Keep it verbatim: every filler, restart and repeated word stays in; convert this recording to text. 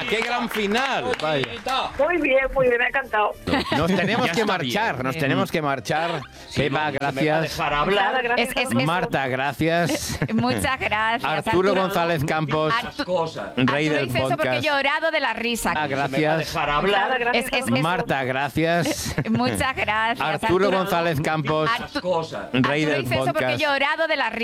¡Qué gran final! Vaya. Muy bien, muy bien, me ha encantado. Nos tenemos Ya que está marchar, bien. nos tenemos que marchar. Pepa, gracias. Nada, gracias Es- a es- vosotros. Marta, gracias. Muchas gracias. Arturo González Campos, Artu- rey Arturo del dice eso porque he podcast. llorado de la risa. Ah, gracias. Nada, gracias Es- a es- vosotros. Marta, gracias. Muchas gracias. Arturo González Campos, Artu- rey Arturo del dice eso porque he podcast. llorado de la risa.